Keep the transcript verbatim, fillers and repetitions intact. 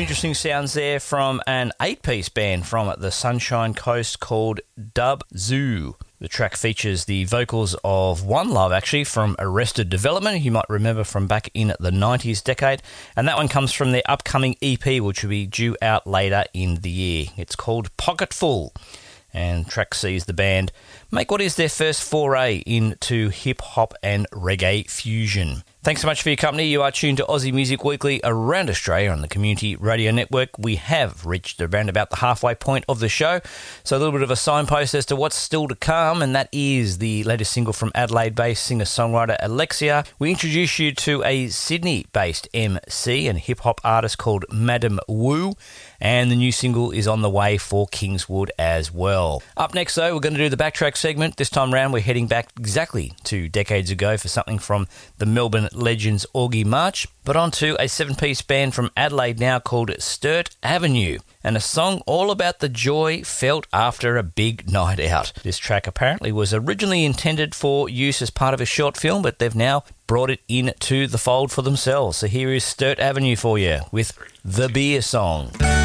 interesting sounds there from an eight-piece band from the Sunshine Coast called Dub Zoo. The track features the vocals of One Love, actually, from Arrested Development, you might remember from back in the nineties decade. And that one comes from their upcoming E P, which will be due out later in the year. It's called Pocketful. And track sees the band make what is their first foray into hip-hop and reggae fusion. Thanks so much for your company. You are tuned to Aussie Music Weekly around Australia on the Community Radio Network. We have reached around about the halfway point of the show, so a little bit of a signpost as to what's still to come, and that is the latest single from Adelaide-based singer-songwriter Alexia. We introduce you to a Sydney-based M C and hip-hop artist called Madam Wu, and the new single is on the way for Kingswood as well. Up next, though, we're going to do the backtrack segment. This time round, we're heading back exactly two decades ago for something from the Melbourne Legends Augie March, but onto a seven-piece band from Adelaide now called Sturt Avenue, and a song all about the joy felt after a big night out. This track apparently was originally intended for use as part of a short film, but they've now brought it into the fold for themselves. So here is Sturt Avenue for you with The Beer Song.